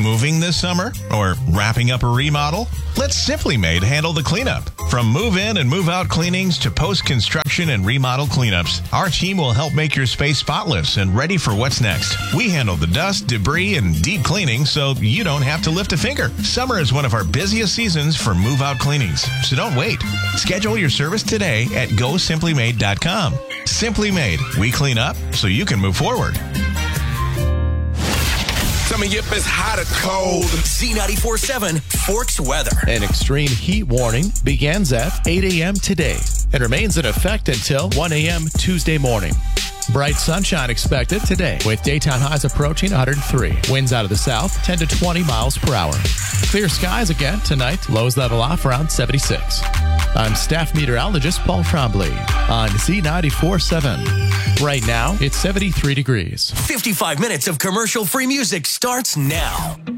moving this summer? Or wrapping up a remodel? Let Simply Made handle the cleanup. From move-in and move-out cleanings to post-construction and remodel cleanups, our team will help make your space spotless and ready for what's next. We handle the dust, debris, and deep cleaning so you don't have to lift a finger. Summer is one of our busiest seasons for move-out cleanings, so don't wait. Schedule your service today at GoSimplyMade.com. Simply Made. We clean up so you can move forward. Coming up is hot or cold. Z94.7 Forks weather. An extreme heat warning begins at 8 a.m. today and remains in effect until 1 a.m. Tuesday morning. Bright sunshine expected today with daytime highs approaching 103. Winds out of the south 10 to 20 miles per hour. Clear skies again tonight. Lows level off around 76. I'm staff meteorologist Paul Trombley on Z94.7. Right now, it's 73 degrees. 55 minutes of commercial-free music starts now.